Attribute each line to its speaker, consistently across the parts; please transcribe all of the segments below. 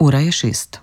Speaker 1: Ura je 6.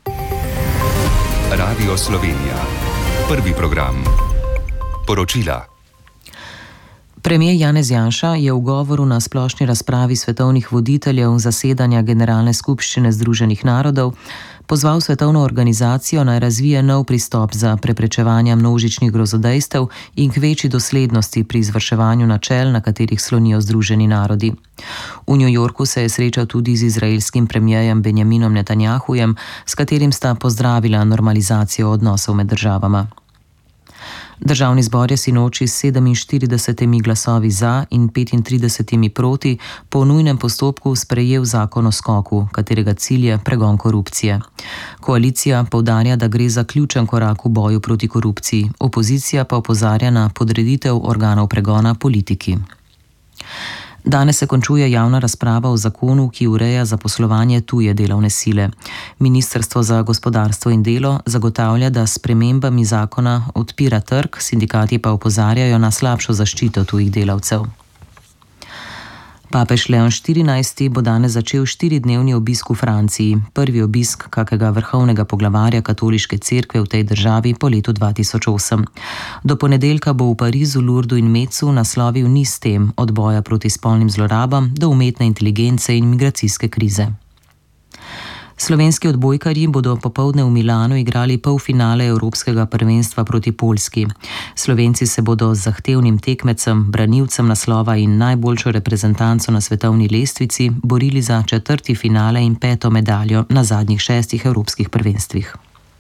Speaker 2: Radio Slovenija. Prvi program. Poročila.
Speaker 1: Premijer Janez Janša je v govoru na splošni razpravi svetovnih voditeljev zasedanja Generalne skupščine Združenih narodov pozval svetovno organizacijo naj razvije nov pristop za preprečevanje množičnih grozodejstev in k večji doslednosti pri izvrševanju načel, na katerih slonijo Združeni narodi. V New Yorku se je srečal tudi z izraelskim premijerjem Benjaminom Netanjahujem, s katerim sta pozdravila normalizacijo odnosov med državama. Državni zbor je sinoči s 47 glasovi za in 35 proti po nujnem postopku sprejel zakon o skoku, katerega cilj je pregon korupcije. Koalicija poudarja, da gre za ključen korak v boju proti korupciji, opozicija pa opozarja na podreditev organov pregona politiki. Danes se končuje javna razprava o zakonu, ki ureja zaposlovanje tuje delovne sile. Ministrstvo za gospodarstvo in delo zagotavlja, da s spremembami zakona odpira trg, sindikati pa opozarjajo na slabšo zaščito tujih delavcev. Papež Leon XIV bo danes začel 4-dnevni obisk v Franciji, prvi obisk kakega vrhovnega poglavarja katoliške cerkve v tej državi po letu 2008. Do ponedeljka bo v Parizu, Lourdu in Metzu naslovil niz tem, od boja proti spolnim zlorabam do umetne inteligence in migracijske krize. Slovenski odbojkarji bodo popoldne v Milanu igrali polfinale Evropskega prvenstva proti Poljski. Slovenci se bodo z zahtevnim tekmecem, branilcem naslova in najboljšo reprezentanco na svetovni lestvici borili za 4. finale in 5. medaljo na zadnjih 6 evropskih prvenstvih.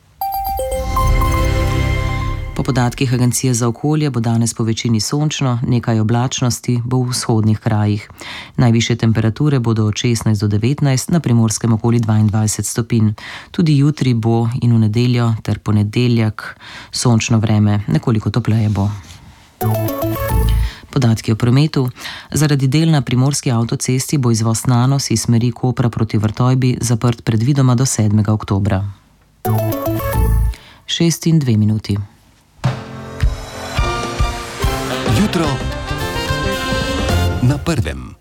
Speaker 1: Po podatkih Agencije za okolje bo danes po večini sončno, nekaj oblačnosti bo v vzhodnih krajih. Najvišje temperature bodo od 16 do 19, na Primorskem okoli 22 stopinj. Tudi jutri bo in v nedeljo ter ponedeljek sončno vreme, nekoliko topleje bo. Podatki o prometu. Zaradi del na primorski avtocesti bo izvoz Nanos iz smeri Kopra proti Vrtojbi zaprt predvidoma do 7. oktobra. 6:02.
Speaker 2: Jutro na prvem.